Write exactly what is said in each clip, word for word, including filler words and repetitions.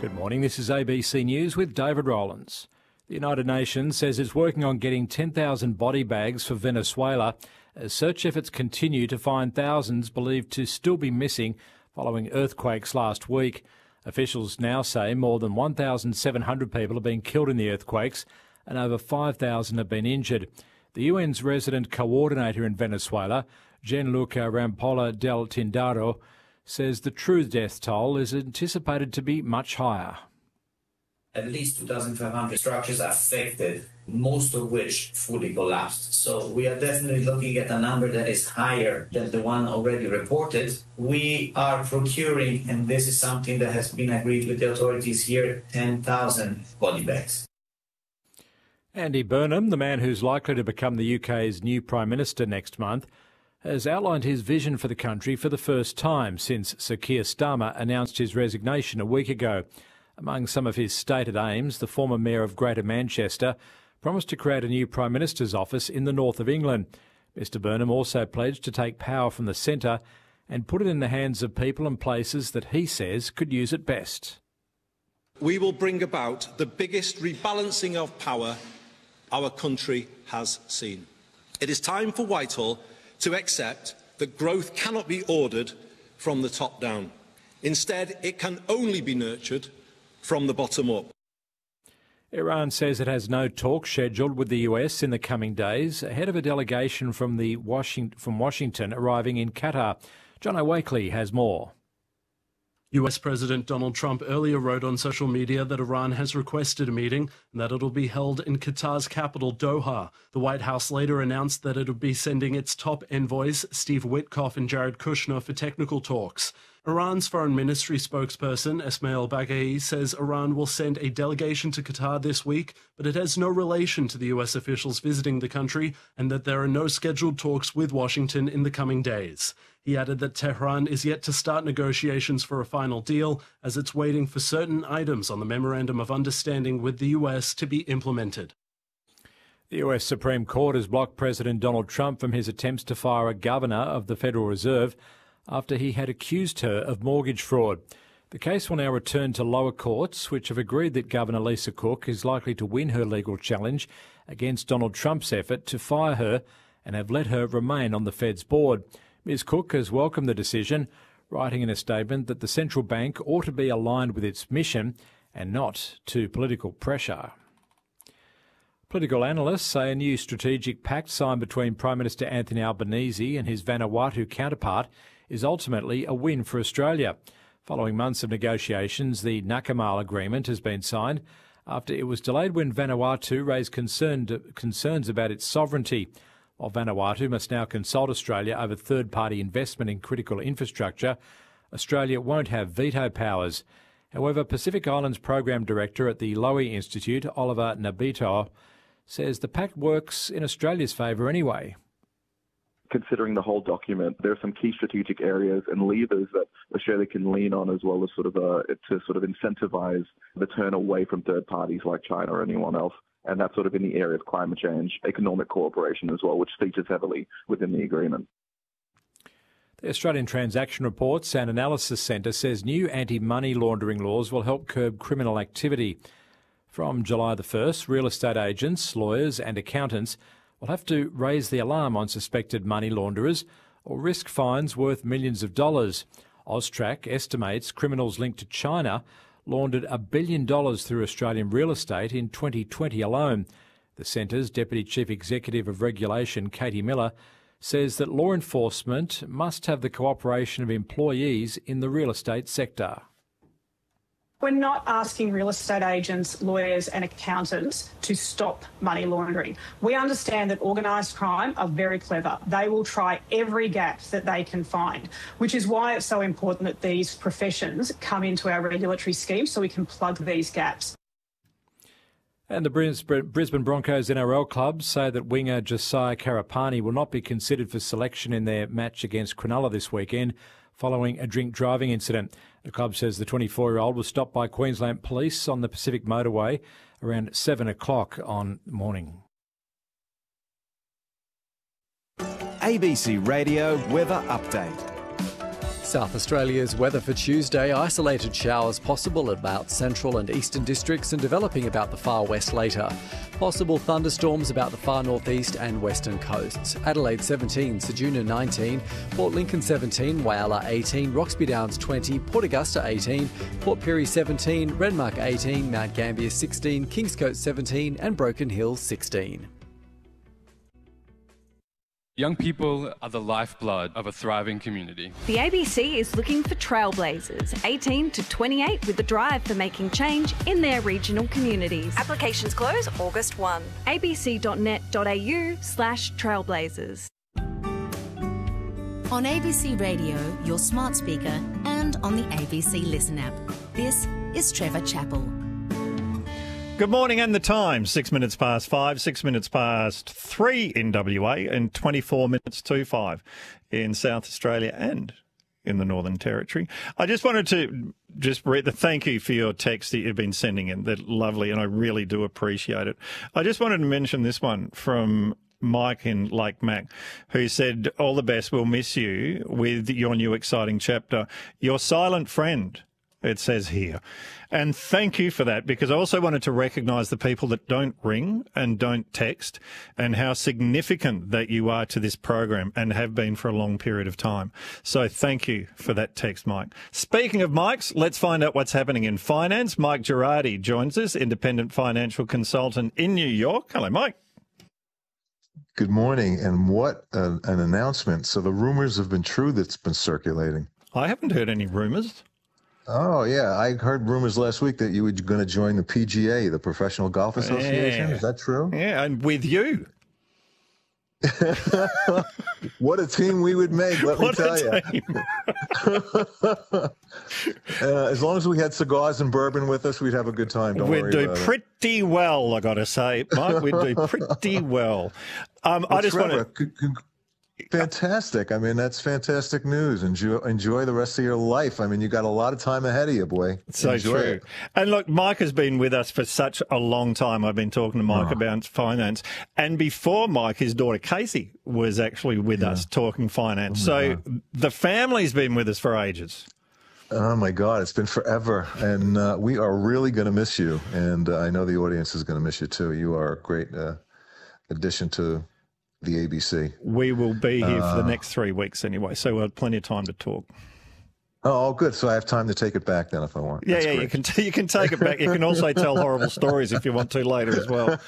Good morning, this is A B C News with David Rowlands. The United Nations says it's working on getting ten thousand body bags for Venezuela as search efforts continue to find thousands believed to still be missing following earthquakes last week. Officials now say more than one thousand seven hundred people have been killed in the earthquakes and over five thousand have been injured. The U N's resident coordinator in Venezuela, Gianluca Rampolla del Tindaro, says the true death toll is anticipated to be much higher. At least two thousand five hundred structures affected, most of which fully collapsed. So we are definitely looking at a number that is higher than the one already reported. We are procuring, and this is something that has been agreed with the authorities here, ten thousand body bags. Andy Burnham, the man who's likely to become the U K's new Prime Minister next month, has outlined his vision for the country for the first time since Sir Keir Starmer announced his resignation a week ago. Among some of his stated aims, the former Mayor of Greater Manchester promised to create a new Prime Minister's office in the north of England. Mister Burnham also pledged to take power from the centre and put it in the hands of people and places that he says could use it best. We will bring about the biggest rebalancing of power our country has seen. It is time for Whitehall to accept that growth cannot be ordered from the top down. Instead, it can only be nurtured from the bottom up. Iran says it has no talks scheduled with the U S in the coming days, ahead of a delegation from, the Washington, from Washington arriving in Qatar. John O'Wakely has more. U S President Donald Trump earlier wrote on social media that Iran has requested a meeting and that it'll be held in Qatar's capital, Doha. The White House later announced that it'll be sending its top envoys, Steve Witkoff and Jared Kushner, for technical talks. Iran's foreign ministry spokesperson, Esmail Baghaei, says Iran will send a delegation to Qatar this week, but it has no relation to the U S officials visiting the country and that there are no scheduled talks with Washington in the coming days. He added that Tehran is yet to start negotiations for a final deal, as it's waiting for certain items on the Memorandum of Understanding with the U S to be implemented. The U S Supreme Court has blocked President Donald Trump from his attempts to fire a governor of the Federal Reserve after he had accused her of mortgage fraud. The case will now return to lower courts, which have agreed that Governor Lisa Cook is likely to win her legal challenge against Donald Trump's effort to fire her and have let her remain on the Fed's board. Miz Cook has welcomed the decision, writing in a statement that the central bank ought to be aligned with its mission and not to political pressure. Political analysts say a new strategic pact signed between Prime Minister Anthony Albanese and his Vanuatu counterpart is ultimately a win for Australia. Following months of negotiations, the Nakamal Agreement has been signed after it was delayed when Vanuatu raised concerned, concerns about its sovereignty. While Vanuatu must now consult Australia over third-party investment in critical infrastructure, Australia won't have veto powers. However, Pacific Islands Program Director at the Lowy Institute, Oliver Nabito, says the pact works in Australia's favour anyway. Considering the whole document, there are some key strategic areas and levers that Australia can lean on, as well as sort of a, to sort of incentivise the turn away from third parties like China or anyone else. And that's sort of in the area of climate change, economic cooperation as well, which features heavily within the agreement. The Australian Transaction Reports and Analysis Centre says new anti-money laundering laws will help curb criminal activity. From July the first, real estate agents, lawyers and accountants will have to raise the alarm on suspected money launderers or risk fines worth millions of dollars. Austrac estimates criminals linked to China laundered a billion dollars through Australian real estate in twenty twenty alone. The Centre's Deputy Chief Executive of Regulation, Katie Miller, says that law enforcement must have the cooperation of employees in the real estate sector. We're not asking real estate agents, lawyers and accountants to stop money laundering. We understand that organised crime are very clever. They will try every gap that they can find, which is why it's so important that these professions come into our regulatory scheme so we can plug these gaps. And the Brisbane Broncos N R L club say that winger Josiah Karapani will not be considered for selection in their match against Cronulla this weekend following a drink driving incident. The club says the twenty-four-year-old was stopped by Queensland Police on the Pacific Motorway around seven o'clock on morning. A B C Radio Weather Update. South Australia's weather for Tuesday: isolated showers possible about central and eastern districts and developing about the far west later. Possible thunderstorms about the far northeast and western coasts. Adelaide seventeen, Ceduna nineteen, Port Lincoln seventeen, Whyalla eighteen, Roxby Downs twenty, Port Augusta eighteen, Port Pirie seventeen, Renmark eighteen, Mount Gambier sixteen, Kingscote seventeen and Broken Hill sixteen. Young people are the lifeblood of a thriving community. The A B C is looking for trailblazers, eighteen to twenty-eight, with a drive for making change in their regional communities. Applications close August first. a b c dot net dot a u slash trailblazers. On A B C Radio, your smart speaker, and on the A B C Listen app. This is Trevor Chappell. Good morning, and the time, six minutes past five, six minutes past three in W A, and twenty-four minutes to five in South Australia and in the Northern Territory. I just wanted to just read the thank you for your text that you've been sending in. They're lovely, and I really do appreciate it. I just wanted to mention this one from Mike in Lake Mac, who said, all the best, we'll miss you with your new exciting chapter. Your silent friend, it says here. And thank you for that, because I also wanted to recognise the people that don't ring and don't text and how significant that you are to this program and have been for a long period of time. So thank you for that text, Mike. Speaking of Mikes, let's find out what's happening in finance. Mike Girardi joins us, independent financial consultant in New York. Hello, Mike. Good morning, and what a, an announcement. So the rumours have been true that's been circulating. I haven't heard any rumours. Oh, yeah. I heard rumors last week that you were going to join the P G A, the Professional Golf Association. Yeah. Is that true? Yeah, and with you. What a team we would make, let what me tell you. uh, as long as we had cigars and bourbon with us, we'd have a good time. Don't We'd worry do about pretty it. well, I got to say, Mike. We'd do pretty well. Um, well, I just Trevor, want to... Fantastic. I mean, that's fantastic news. Enjoy, enjoy the rest of your life. I mean, you got a lot of time ahead of you, boy. So Enjoy true. it. And look, Mike has been with us for such a long time. I've been talking to Mike Oh. about finance. And before Mike, his daughter Casey was actually with Yeah. us talking finance. Oh, so God. the family's been with us for ages. Oh, my God. It's been forever. And uh, we are really going to miss you. And uh, I know the audience is going to miss you, too. You are a great uh, addition to the A B C. We will be here Uh, for the next three weeks anyway, so we'll have plenty of time to talk. Oh, good. So I have time to take it back then if I want. Yeah, That's yeah, you great. can t- you can take it back. You can also tell horrible stories if you want to later as well.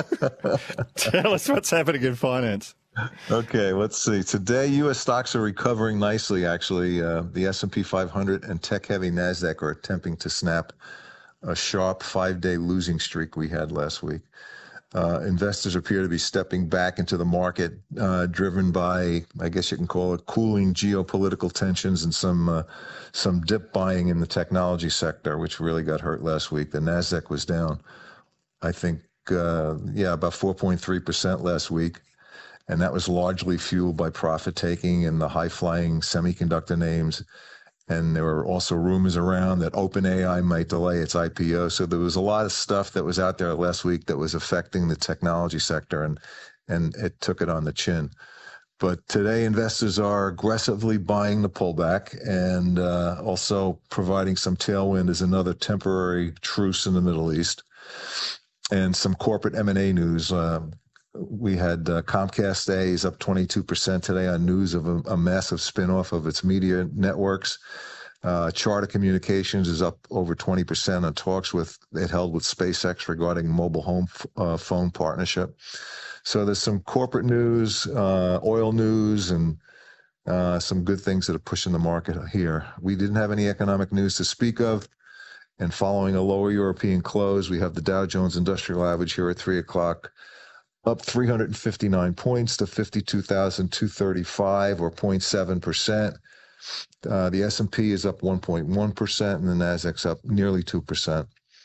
Tell us what's happening in finance. Okay, let's see. Today, U S stocks are recovering nicely, actually. Uh, the S and P five hundred and tech-heavy NASDAQ are attempting to snap a sharp five-day losing streak we had last week. Uh, investors appear to be stepping back into the market, uh, driven by, I guess you can call it, cooling geopolitical tensions and some uh, some dip buying in the technology sector, which really got hurt last week. The NASDAQ was down, I think, uh, yeah, about four point three percent last week. And that was largely fueled by profit taking in the high-flying semiconductor names. And there were also rumors around that OpenAI might delay its I P O. So there was a lot of stuff that was out there last week that was affecting the technology sector, and and it took it on the chin. But today, investors are aggressively buying the pullback and uh, also providing some tailwind as another temporary truce in the Middle East. And some corporate M and A news. Uh, we had uh, Comcast A is up twenty-two percent today on news of a, a massive spinoff of its media networks. Uh, Charter Communications is up over twenty percent on talks with it held with SpaceX regarding mobile home uh, phone partnership. So there's some corporate news, uh, oil news, and uh, some good things that are pushing the market here. We didn't have any economic news to speak of. And following a lower European close, we have the Dow Jones Industrial Average here at three o'clock, up three hundred fifty-nine points to fifty-two thousand two hundred thirty-five, or zero point seven percent. Uh, the S and P is up one point one percent, and the NASDAQ's up nearly two percent.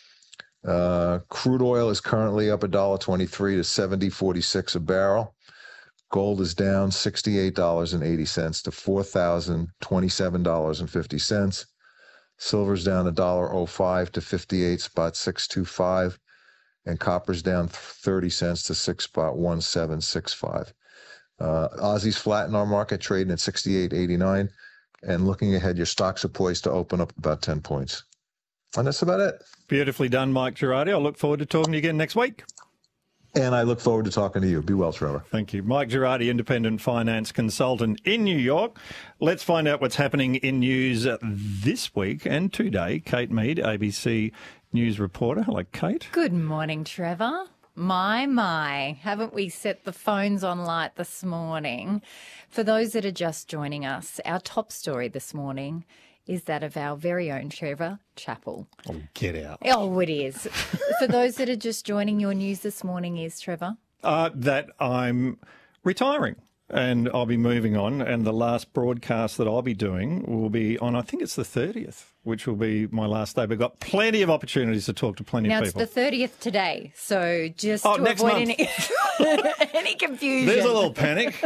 Uh, crude oil is currently up one dollar twenty-three to seventy forty-six a barrel. Gold is down sixty-eight dollars and eighty cents to four thousand twenty-seven dollars and fifty cents. Silver's down one dollar oh five to fifty-eight spot six two five. And copper's down thirty cents to six spot one seven six five. Uh, Aussie's flat in our market, trading at sixty-eight eighty-nine. And looking ahead, your stocks are poised to open up about ten points. And that's about it. Beautifully done, Mike Girardi. I look forward to talking to you again next week. And I look forward to talking to you. Be well, Trevor. Thank you. Mike Girardi, independent finance consultant in New York. Let's find out what's happening in news this week and today. Kate Mead, A B C News reporter. Hello, Kate. Good morning, Trevor. My, my, haven't we set the phones on light this morning? For those that are just joining us, our top story this morning is that of our very own Trevor Chappell. Oh, get out. Oh, it is. For those that are just joining, your news this morning is, Trevor? Uh, that I'm retiring and I'll be moving on, and the last broadcast that I'll be doing will be on, I think it's the thirtieth, which will be my last day. But I've got plenty of opportunities to talk to plenty now of people. Now, it's the thirtieth today, so just oh, to next avoid month. any, any confusion. There's a little panic.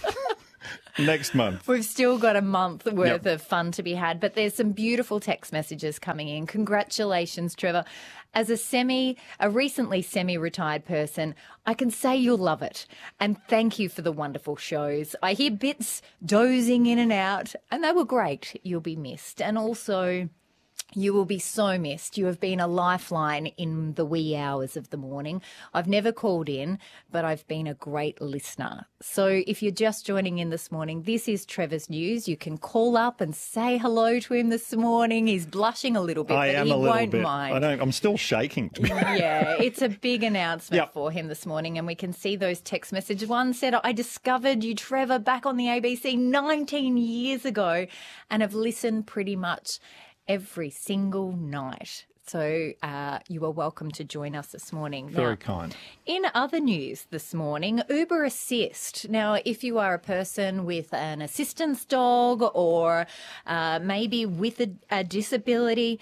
Next month. We've still got a month worth yep. of fun to be had, but there's some beautiful text messages coming in. Congratulations, Trevor. As a semi, a recently semi-retired person, I can say you'll love it. And thank you for the wonderful shows. I hear bits dozing in and out, and they were great. You'll be missed. And also, you will be so missed. You have been a lifeline in the wee hours of the morning. I've never called in, but I've been a great listener. So if you're just joining in this morning, this is Trevor's news. You can call up and say hello to him this morning. He's blushing a little bit, I but am he a little won't bit. mind. I don't, I'm still shaking. Yeah, it's a big announcement yep. for him this morning, and we can see those text messages. One said, I discovered you, Trevor, back on the A B C nineteen years ago and have listened pretty much every single night. So uh, you are welcome to join us this morning. Very now, kind. In other news this morning, Uber Assist. Now, if you are a person with an assistance dog or uh, maybe with a, a disability,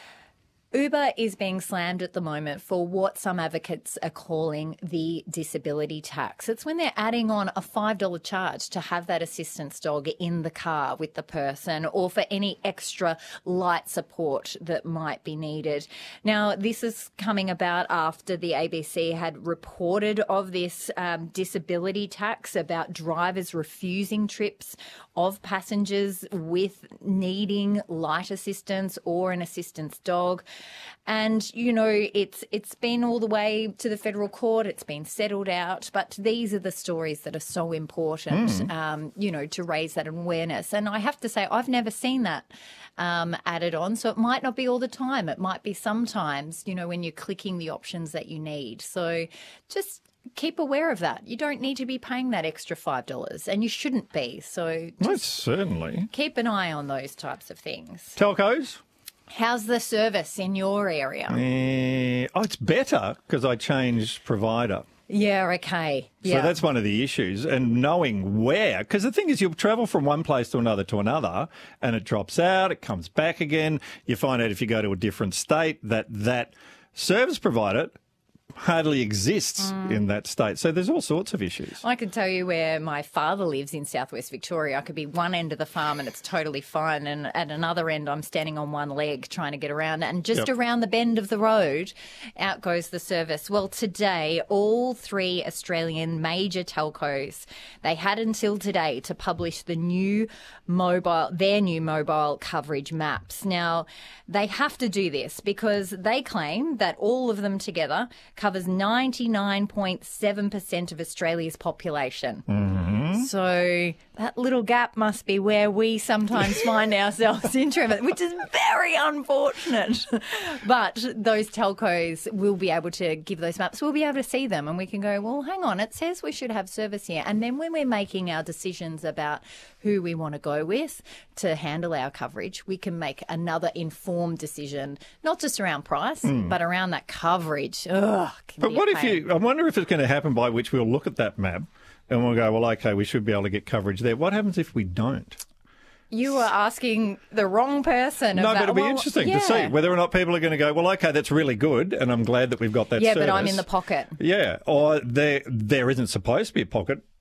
Uber is being slammed at the moment for what some advocates are calling the disability tax. It's when they're adding on a five dollars charge to have that assistance dog in the car with the person, or for any extra light support that might be needed. Now, this is coming about after the A B C had reported of this um, disability tax about drivers refusing trips of passengers with needing light assistance or an assistance dog. And, you know, it's it's been all the way to the federal court. It's been settled out. But these are the stories that are so important, mm. um, you know, to raise that awareness. And I have to say, I've never seen that um, added on. So it might not be all the time. It might be sometimes, you know, when you're clicking the options that you need. So just keep aware of that. You don't need to be paying that extra five dollars, and you shouldn't be. So just Most certainly. keep an eye on those types of things. Telcos? How's the service in your area? Uh, oh, it's better because I changed provider. Yeah, okay. Yeah. So that's one of the issues, and knowing where, because the thing is you'll travel from one place to another to another and it drops out, it comes back again. You find out if you go to a different state that that service provider hardly exists mm. in that state. So there's all sorts of issues. I can tell you where my father lives in southwest Victoria. I could be one end of the farm and it's totally fine, and at another end I'm standing on one leg trying to get around, and just yep. around the bend of the road out goes the service. Well, today all three Australian major telcos, they had until today to publish the new mobile their new mobile coverage maps. Now, they have to do this because they claim that all of them together covers ninety-nine point seven percent of Australia's population. Mm-hmm. So that little gap must be where we sometimes find ourselves in, Trevor, which is very unfortunate. But those telcos will be able to give those maps. We'll be able to see them and we can go, well, hang on, it says we should have service here. And then when we're making our decisions about who we want to go with to handle our coverage, we can make another informed decision, not just around price, mm. but around that coverage. Ugh, but what if you, I wonder if it's going to happen by which we'll look at that map and we'll go, well, okay, we should be able to get coverage there. What happens if we don't? You are asking the wrong person. No, about, but it'll be well, interesting yeah. to see whether or not people are going to go, well, okay, that's really good, and I'm glad that we've got that yeah, service. but I'm in the pocket. Yeah, or there there isn't supposed to be a pocket,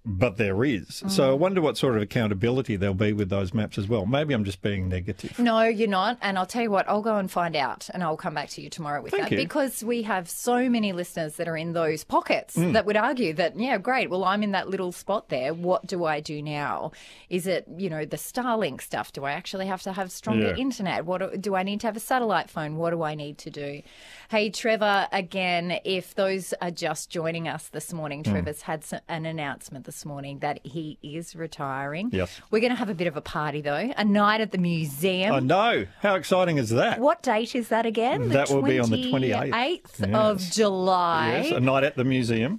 but there is. Mm. So I wonder what sort of accountability there'll be with those maps as well. Maybe I'm just being negative. No, you're not. And I'll tell you what, I'll go and find out and I'll come back to you tomorrow with Thank that. you. Because we have so many listeners that are in those pockets mm. that would argue that, yeah, great, well, I'm in that little spot there. What do I do now? Is it, you know, the Starlink stuff? Do I actually have to have stronger Yeah. internet? What do, do I need to have a satellite phone? What do I need to do? Hey, Trevor, again, if those are just joining us this morning, Mm. Trevor's had some, an announcement this morning that he is retiring. Yes. We're going to have a bit of a party, though, a night at the museum. I know. How exciting is that? What date is that again? That the will be on the twenty-eighth. twenty-eighth Yes. of July. Yes, a night at the museum.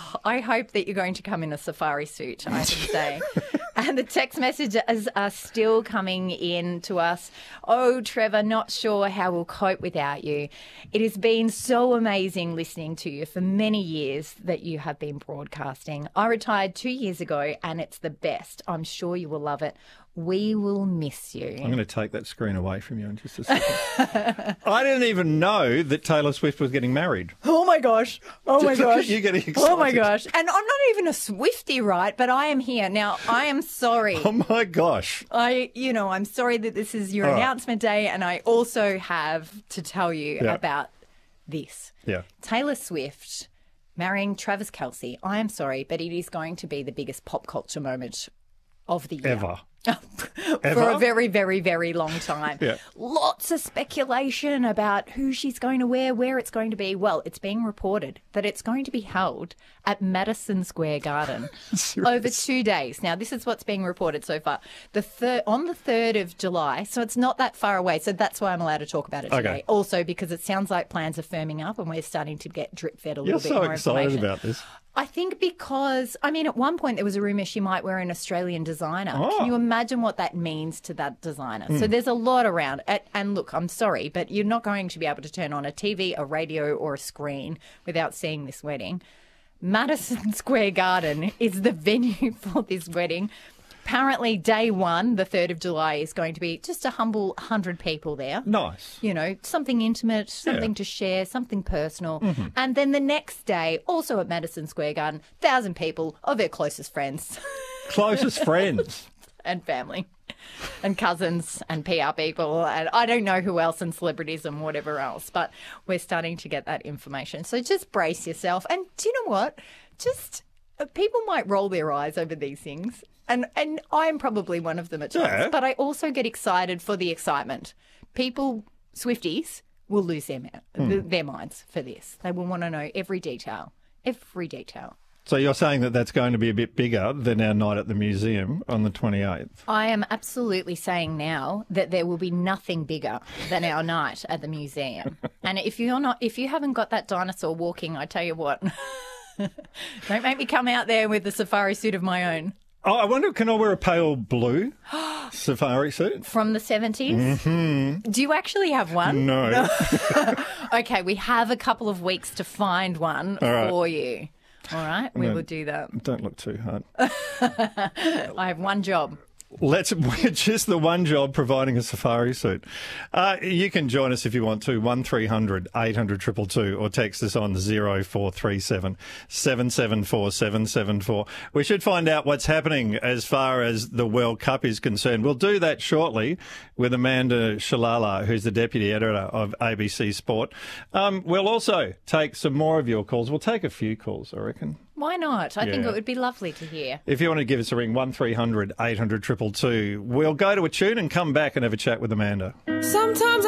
I hope that you're going to come in a safari suit, I should say. And the text messages are still coming in to us. Oh, Trevor, not sure how we'll cope without you. It has been so amazing listening to you for many years that you have been broadcasting. I retired two years ago and it's the best. I'm sure you will love it. We will miss you. I'm going to take that screen away from you in just a second. I didn't even know that Taylor Swift was getting married. Oh, my gosh. Oh, my Just look at gosh. you getting Oh, my excited. gosh. And I'm not even a Swiftie, right? But I am here. Now, I am sorry. Oh, my gosh. I, you know, I'm sorry that this is your All right. announcement day. And I also have to tell you Yeah. about this. Yeah. Taylor Swift marrying Travis Kelce. I am sorry, but it is going to be the biggest pop culture moment of the year. Ever. For Ever? a very, very, very long time. Yeah. Lots of speculation about who she's going to wear, where it's going to be. Well, it's being reported that it's going to be held at Madison Square Garden over two days. Now, this is what's being reported so far. The third on the third of July, so it's not that far away. So that's why I'm allowed to talk about it today. Okay. Also, because it sounds like plans are firming up and we're starting to get drip fed a You're little bit so more excited information. about this. I think because, I mean, at one point there was a rumour she might wear an Australian designer. Oh. Can you imagine what that means to that designer? Mm. So there's a lot around. And- And look, I'm sorry, but you're not going to be able to turn on a T V, a radio or a screen without seeing this wedding. Madison Square Garden is the venue for this wedding. Apparently, day one, the third of July, is going to be just a humble one hundred people there. Nice. You know, something intimate, something Yeah. to share, something personal. Mhm. And then the next day, also at Madison Square Garden, one thousand people of their closest friends Closest friends. and family and cousins and P R people and I don't know who else and celebrities and whatever else. But we're starting to get that information. So just brace yourself. And do you know what? Just uh, people might roll their eyes over these things. And and I'm probably one of them at times. Yeah. But I also get excited for the excitement. People, Swifties, will lose their, ma- Hmm. th- their minds for this. They will want to know every detail. Every detail. So you're saying that that's going to be a bit bigger than our night at the museum on the twenty-eighth? I am absolutely saying now that there will be nothing bigger than our night at the museum. And if you're not, if you haven't got that dinosaur walking, I tell you what, don't make me come out there with the safari suit of my own. Oh, I wonder, can I wear a pale blue safari suit? From the seventies? Mm-hmm. Do you actually have one? No. Okay, we have a couple of weeks to find one All right. for you. All right, we No, will do that. Don't look too hard. I have one job. Let's we're just the one job providing a safari suit. Uh, you can join us if you want to, one three hundred eight hundred two two two, or text us on zero four three seven seven seven four seven seven four. We should find out what's happening as far as the World Cup is concerned. We'll do that shortly with Amanda Shalala, who's the Deputy Editor of A B C Sport. Um, we'll also take some more of your calls. We'll take a few calls, I reckon. Why not? I think Yeah. it would be lovely to hear. If you want to give us a ring, one three hundred eight hundred two two two. We'll go to a tune and come back and have a chat with Amanda. Sometimes